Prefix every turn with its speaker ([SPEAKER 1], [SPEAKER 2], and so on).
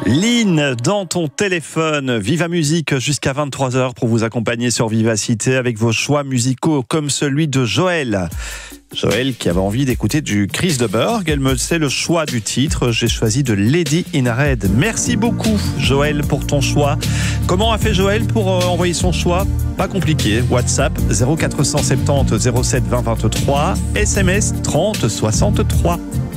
[SPEAKER 1] Lynn, dans ton téléphone, Viva Musique jusqu'à 23h pour vous accompagner sur Vivacité avec vos choix musicaux comme celui de Joël. Joël qui avait envie d'écouter du Chris de Burgh, elle me sait le choix du titre, j'ai choisi de Lady in Red. Merci beaucoup Joël pour ton choix. Comment a fait Joël pour envoyer son choix? Pas compliqué, WhatsApp 0470 07 20 23, SMS 30 63.